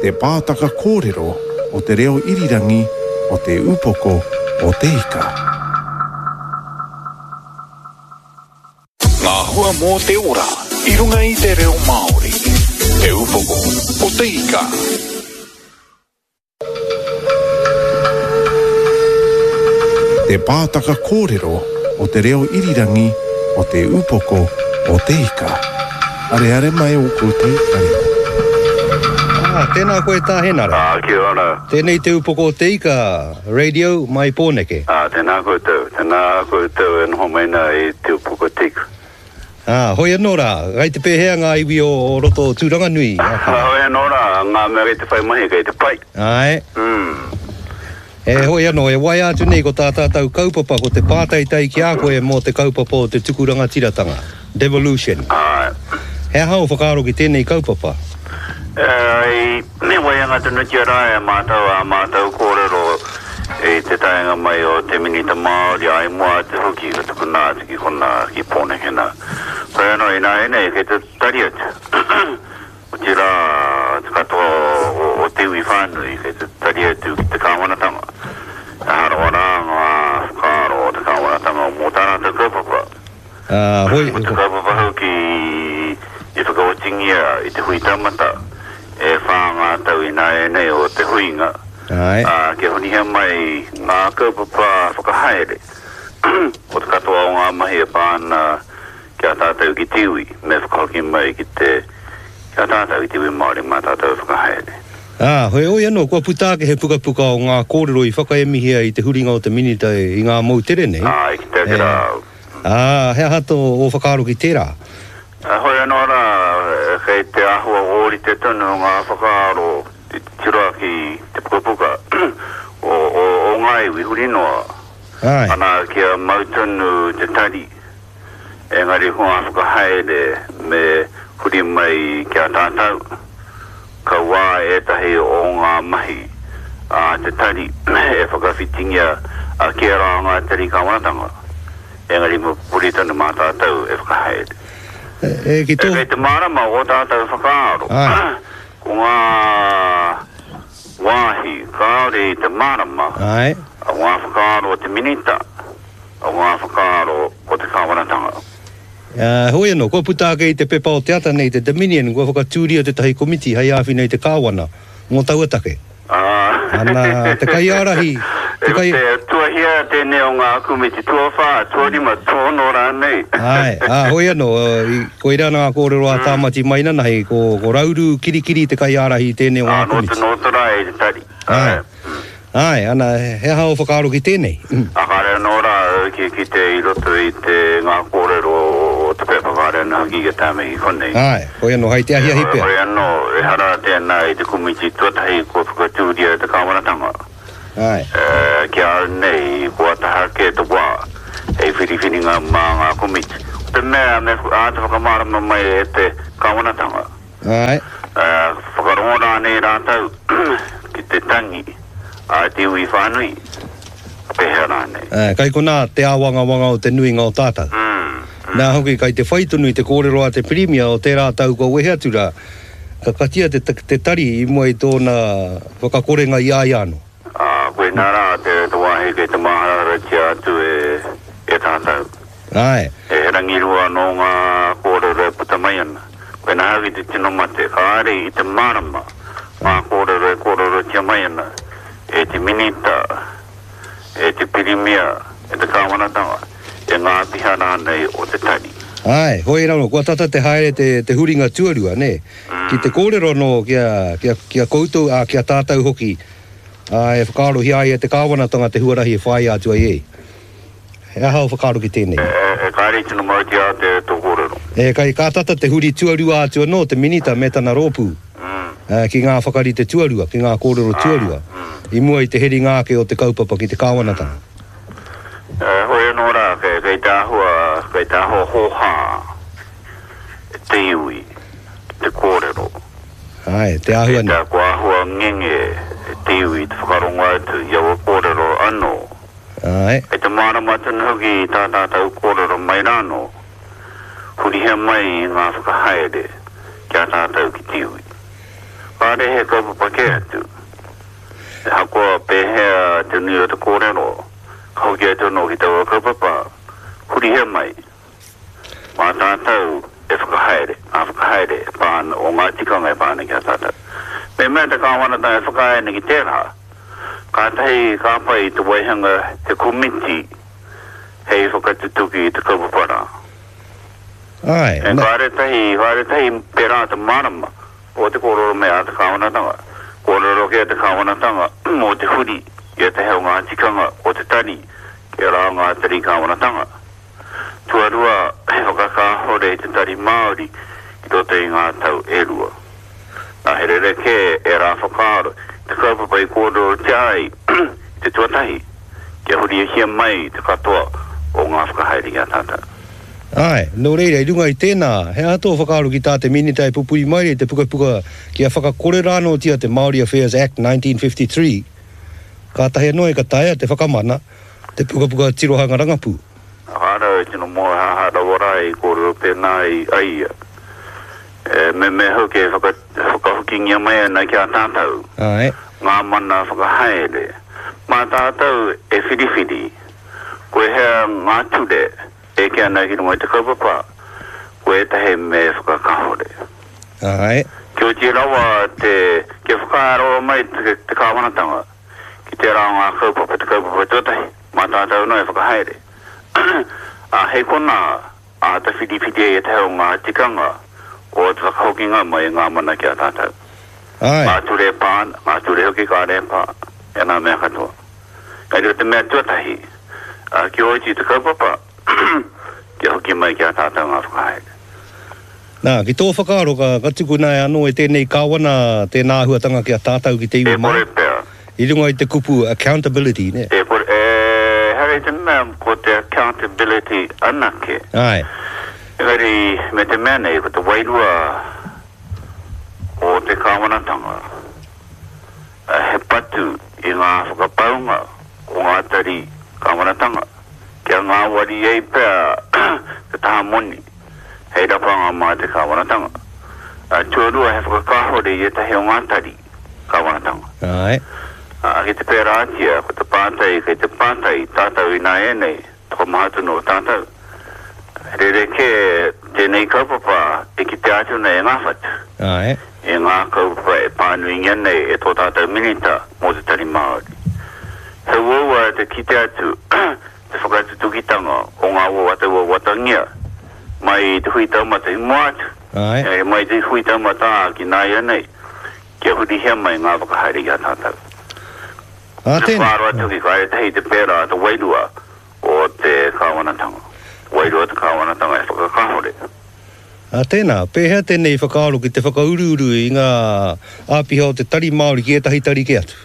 Te pātaka kōrero o te reo irirangi o te upoko o te ika. Ngā hua mō te ora, I runga I te reo Māori. Te upoko o te ika. Te pātaka kōrero o te reo irirangi o te upoko o te ika. Are mai o koutou kare. Tēnā koe tāhenara. Kia ora. Tēnei te upoko o te ika, radio mai pōneke. Tēnā koutou e noho maina I te upoko te ika. Hoi anō rā, gai te pēhea ngā iwi o roto tūranga nui. Hoi anō rā, ngā mea gai te whai mahi gai te pai. Ai. Hoi anō, e wai atu nei ko tā tātou kaupapa ko te pātaitai ki a koe mō te kaupapa o te tukuranga tiratanga. Devolution. Hea hao whakaaro ki tēnei kaupapa? Ne wai anga tunu ki rai a mātau kōrero te taenga mai o te minita Māori ai mua te hoki ka tuku nā tiki kona ki pōneke nā. Koe anō I nā ene kei te tari atu. O te rā te katoa o te ui whānui kei te tari atu ki te kāwanatanga. E harawana ngā whakaaro o te kāwanatanga o mō tāna te kaupapa. O te kaupapa hoki I whakaotingia I te hui tamata. E whāngā tau I nā ene o te huinga. Ke honi hea mai ngā kaupapa whakahaere. O te katoa o ngā mahi e pāna kia tātou ki tiwi. Me whakahoki mai ki kia tātou ki tiwi Māori mā tātou whakahaere. Hoi oi anō, kua putake he puka o ngā kōrero I whakaemihia I te huringa o te minita I ngā mautere nei. Ki te ake rā. Hea hato o whakaaro ki tērā. Hoi anō rā, kei te ahua ori te tonu ngā whakaaro te tiroa ki te pukapuka o ngā iwi hurinoa. Ana kia mautonu te tari. Engari hua whakahaere me huri mai kia tātau. Ka wā tahi o ngā mahi te tari e whakawhitingia kia rā ngā tari kāwanatanga. Engari mo puri tonu mā tātau e whakahaere. E te marama o tātou whakaaro. Ko ngā wāhi, kāore I te marama. A ngā whakaaro o te minita. A ngā whakaaro o te kāwanatanga. Hoi anō, kua putake I te pepa o te ata nei te Dominion, kua whakatūria te tahi komiti hei awhi nei te kāwana. Ngō tauatake. Ana, te kai arahi. Te tuahia tēne o ngā kumiti tuawha, tuarima, tōno rā nei. Hoi anō, ko ira ngā kōrero a tāmati maina nahi, ko rauru kirikiri te kai arahi tēne o ngā kumiti. Nō rai te tari. Ana, hea hao whakaaro ki tēnei. Kare nō rā, ki te I roto I te ngā kōrero o te pepa kare nā ki ke tāme I konei. Hoi anō, hai te ahia hipea. Hoi anō, e hara tēnā I te kumiti tuatahi ko whakatūria te kāwanatanga. Kia nei, kua taha ke te wā, hei whiriwhiringa mā ngā komiti. Te mea me āta whakamārama mai e te kāwanatanga. Whakarora nei rātau ki te tangi, a te ui whānui, pehea rā nei. Kai kona te āwanga o te nuinga o tātou. Nā hoki kai te whaitunu I te kōrero a te primia o te rātau ko weheatura, ka katia te tari I mua I tōna whakakorenga I āiano. Koe nā rā te wāhe kei te mahara ki atu e tātou. E rangirua no ngā kōrero e puta mai ana. Koe nā haki te tino mate, ka are I te marama, ngā kōrero tia mai ana. E te minita, e te pirimia, e te kāwanatanga, e ngā pihara nei o te tari. Hoi rano, kua tata te haere te huringa tuarua, ne? Ki te kōrero no kia koutou, kia tātou hoki, e whakaaro hi ai e te kāwanatanga te huarahi e whai atu ai e. Hea hao whakaaro ki tēnei. Kāre tino mai ki a te tō kōrero. Kai kā tata te huri tuarua atu anō, te minita me tana rōpū. Ki ngā whakari te tuarua, ki ngā kōrero tuarua. I mua I te heri ngāke o te kaupapa ki te kāwanatanga. Hoi anō rā, kei tā hoa hoha, te iwi, te kōrero. Te ahua ni. Kei tā kua ahua ngenge, te iwi, te whakarongo atu, iawa kōrero anō. E te marama tunu hoki tā tātou kōrero mai rāno, huri hea mai ngā whakahaere, kia tātou ki te iwi. pare he kaupapa ke atu. Hakoa pehea te nui o te kōrero, kauki atu no ki tau kaupapa, huri he mai. Mā tātou e whakahaere, pāna o ngā tikanga e pāna ki a tātou. Me mea te kāwanata e whakahaere ki tērā, ka tahi kāpai te waihanga te komiti hei whakatutuki te kaupapara. Ai. E kāre tahi pērā te marama o te kōrero mea te kāwanatanga. Kōrero kia te kāwanatanga mō te huri i te heo ngā tikanga o te tari ki rā ngā tari kāwanatanga. Tuarua he whakakāhore te tari Māori i roto i ngā tau e rua. Nā he rereke e rā whakaaro te kaupapa i kōrero te ai te tuatahi kia huri e hia mai te katoa o ngā whakahaere ki a tātou. Ai, no reira, I runga I tēnā, he ato whakaaro ki tā te minita e pupuri mai te pukapuka ki a whakakorera anō tia te Māori Affairs Act 1953. Ka tahe noe ka taea te whakamana, te pukapuka tirohanga rangapu. Hara e tino moa hahara warai kōrero pēnā I aia. Me hoke whakahukingia mai ana ki a tātou. Ai. Ngā mana whakahaere. Mā tātou e whiriwhiri. Koe hea ngā ture. E kia nai ki runga te kaupapa, koe tahe me whakakahore. Ai. Ki o te rawa ke whakaaro mai te kāwanatanga, ki te rao ngā kaupapa te kaupapa tuatahi, mā tātou no e whakahaere. Hei kona, te whiriwhiri e te heo ngā tikanga, o te whakahokinga mai ngā mana ki a tātou. Ai. Ngā ture pāna, ngā ture hoki kā repa, e nā mea katoa. Kai te mea tuatahi, ki o te kaupapa, kia hoki mai kia tātou ngā whakahaere. Nā, ki tō whakaaro ka tuku nai anō e tēnei kāwana te nāhuatanga kia tātou ki te iwa mai. E kore pēr. I runga I te kupu accountability, ne? E kore, here te mea ko te accountability anake. Ai. Heri, me te mea nei, ko te wairua o te kāwanatanga. He patu I ngā whakapaunga o ngā tari kāwanatanga. Kia ngā wari ei pēr te taha moni, hei rapanga mā te kāwanatanga. Tuarua he whakakahore I te heo ngā tari kāwanatanga. Ai. Ki te pēra atia, ko te pātai, kei te pātai, tātou I nā enei, toko mahatunu o tātou. Rereke, tēnei kaupapa, ki te atu nei ngā whatu. Ai. E ngā kaupapa e pānui ngenei e tō tātou minita mō te tari Māori. He wāua te kite atu, te whakatutukitanga o ngā wātau watangia mai te hui taumata I moatu. Ai. Mai te hui taumata ki nāia nei kia huri hea mai ngā whakahaere ki a tātou. Te whāro atu ki kai te hei te pēra te wairua o te kāwanatanga. Wairua te kāwanatanga e whakakahore. Tēnā, pēhea tēnei whakaaro ki te whakauru I ngā āpiha o te tari Māori ki e tahi tari ke atu.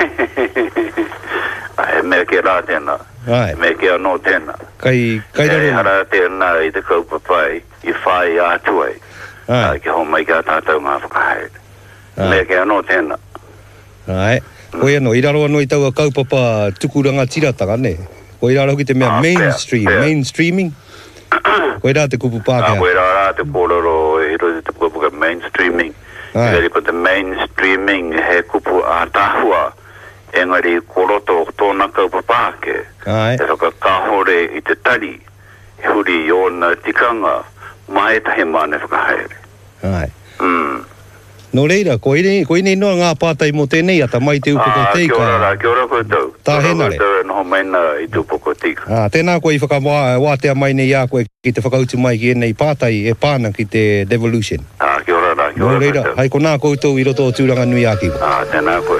Mea ke rā tēnā. Ai. Me ke anō tēnā. Kai raro. Hara tēnā I te kaupapai I whai ātuai. Ki ho mai kia tātou ngā whakahaere. Me ke anō tēnā. Ai. Koe anō, I raro anō I taua kaupapa tukuranga tiratanga, ne? Koe raro ki te mea mainstreaming. Koe rā te kupu pākea. Koe rā te kōrero I rote te kupu mainstreaming. Engari ko te mainstreaming he kupu a tāhua. Engari koroto tōna kaupapa ake. Ai. E whakakahore I te tari. E huri I ona tikanga. Mai tahi māne whakahaere. Ai. No reira, koe nei noa ngā pātai mō tēnei ata mai te upoko teika. Kia ora koutou. Tāhenare. Kia ora koutou e maina I te upoko teika. Tēnā koe I whakawātea mai nei a koe ki te whakautu mai ki enei pātai e pāna ki te devolution. Kia ora koutou. No reira, hai ko nā koutou I roto o tūranga nui a kiwa. Tēnā koe.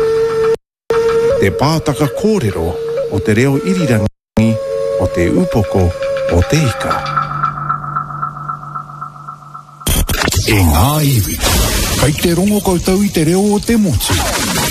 Te pātaka kōrero o te reo irirangi o te upoko o te ika. E ngā iwi, kai te rongo koutou I te reo o te motu.